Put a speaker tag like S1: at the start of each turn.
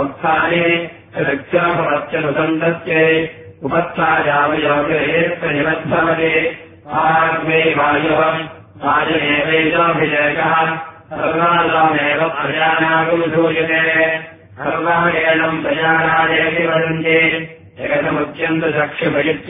S1: उत्थाने रक्षाभवत्यनुसन्दस्ये उपत्थायावयोगेऽनिबद्धवने आग्मे वायुः वायुरेवैजोऽभिषेकः सर्वाणामेव प्रजानागुमधूयते सर्वाणेनम् प्रजानादेति वदन्ति एकसमुच्यन्तचक्षुभयित्य